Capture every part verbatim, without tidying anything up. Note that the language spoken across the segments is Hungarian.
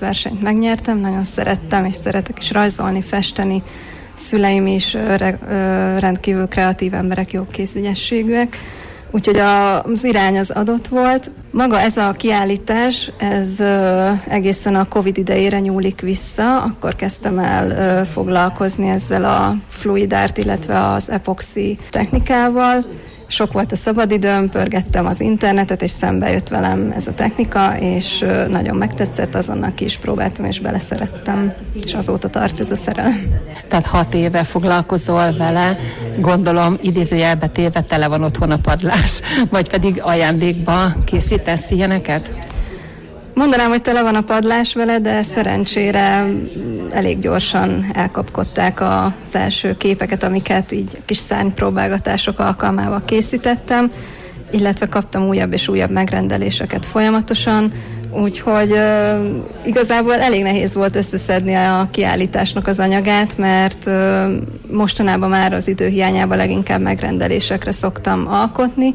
művészversenyt megnyertem, nagyon szerettem, és szeretek is rajzolni, festeni. Szüleim is rendkívül kreatív emberek, jó kézügyességűek. Úgyhogy az irány az adott volt. Maga ez a kiállítás, ez egészen a Covid idejére nyúlik vissza, akkor kezdtem el foglalkozni ezzel a fluid art, illetve az epoxi technikával. Sok volt a szabadidőm, pörgettem az internetet, és szembe jött velem ez a technika, és nagyon megtetszett, azonnal ki is próbáltam, és beleszerettem, és azóta tart ez a szerelem. Tehát hat éve foglalkozol vele, gondolom idézőjelbe téve tele van otthon a padlás, vagy pedig ajándékba készítesz ilyeneket? Mondanám, hogy tele van a padlás vele, de szerencsére elég gyorsan elkapkodták az első képeket, amiket így kis szárnypróbálgatások alkalmával készítettem, illetve kaptam újabb és újabb megrendeléseket folyamatosan, úgyhogy uh, igazából elég nehéz volt összeszedni a kiállításnak az anyagát, mert uh, mostanában már az idő hiányában leginkább megrendelésekre szoktam alkotni,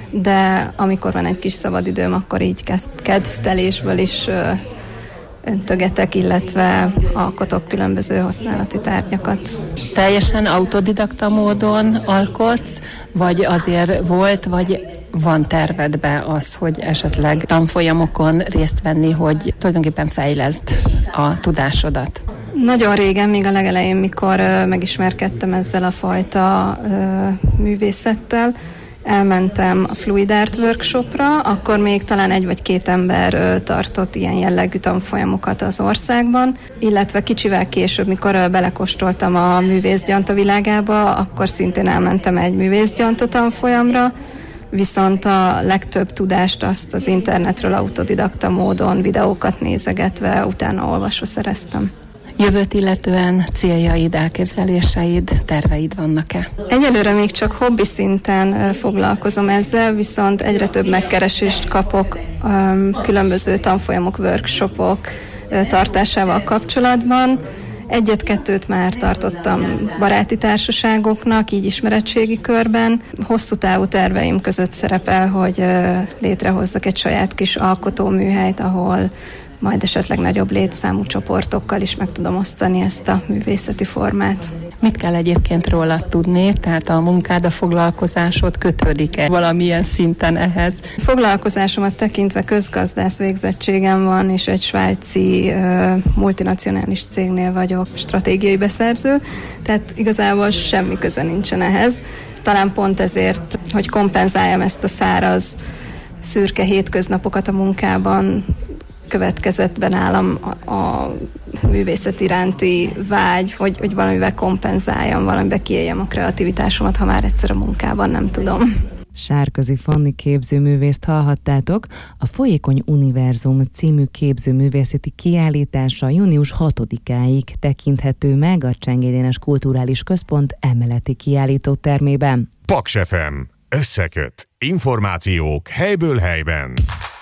de amikor van egy kis szabadidőm, akkor így kedvtelésből is ö, öntögetek, illetve alkotok különböző használati tárgyakat. Teljesen autodidakta módon alkotsz, vagy azért volt, vagy van tervedbe az, hogy esetleg tanfolyamokon részt venni, hogy tulajdonképpen fejleszd a tudásodat? Nagyon régen, még a legelején, mikor ö, megismerkedtem ezzel a fajta ö, művészettel, elmentem a Fluid Art workshopra, akkor még talán egy vagy két ember tartott ilyen jellegű tanfolyamokat az országban, illetve kicsivel később, mikor belekóstoltam a művészgyanta világába, akkor szintén elmentem egy művészgyanta tanfolyamra, viszont a legtöbb tudást azt az internetről autodidakta módon, videókat nézegetve, utána olvasva szereztem. Jövőt illetően céljaid, elképzeléseid, terveid vannak-e? Egyelőre még csak hobbi szinten foglalkozom ezzel, viszont egyre több megkeresést kapok um, különböző tanfolyamok, workshopok tartásával kapcsolatban. Egyet-kettőt már tartottam baráti társaságoknak, így ismeretségi körben. Hosszú távú terveim között szerepel, hogy létrehozzak egy saját kis alkotóműhelyt, ahol majd esetleg nagyobb létszámú csoportokkal is meg tudom osztani ezt a művészeti formát. Mit kell egyébként róla tudni? Tehát a munkád, a foglalkozásod kötődik-e valamilyen szinten ehhez? Foglalkozásomat tekintve közgazdász végzettségem van, és egy svájci uh, multinacionális cégnél vagyok stratégiai beszerző, tehát igazából semmi köze nincsen ehhez. Talán pont ezért, hogy kompenzáljam ezt a száraz, szürke hétköznapokat a munkában, következett be nálam a, a művészet iránti vágy, hogy, hogy valamivel kompenzáljam, valamivel kiéljem a kreativitásomat, ha már egyszer a munkában nem tudom. Sárközi Fanni képzőművészt hallhattátok. A Folyékony Univerzum című képzőművészeti kiállítása június hatodikáig tekinthető meg a Csengéd Dénes Kulturális Központ emeleti kiállítótermében. Paks ef em. Összeköt. Információk helyből helyben.